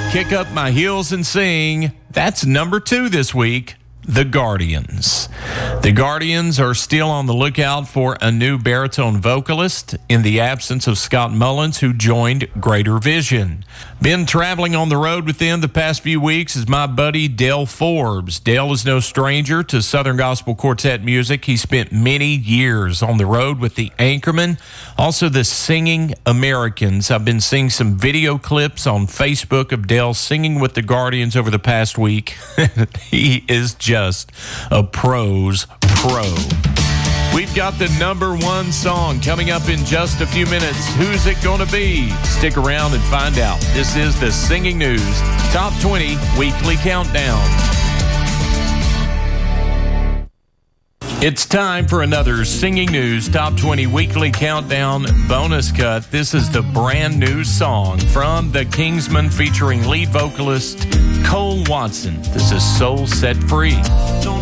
Kick Up My Heels and Sing. That's number 2 this week. The Guardians. The Guardians are still on the lookout for a new baritone vocalist in the absence of Scott Mullins, who joined Greater Vision. Been traveling on the road with them the past few weeks is my buddy Dale Forbes. Dale is no stranger to Southern Gospel Quartet music. He spent many years on the road with the Anchormen, also the Singing Americans. I've been seeing some video clips on Facebook of Dale singing with the Guardians over the past week. He is just a pro's pro. We've got the number 1 song coming up in just a few minutes. Who's it going to be? Stick around and find out. This is the Singing News Top 20 Weekly Countdown. It's time for another Singing News Top 20 Weekly Countdown bonus cut. This is the brand new song from the Kingsmen featuring lead vocalist Cole Watson. This is Soul Set Free.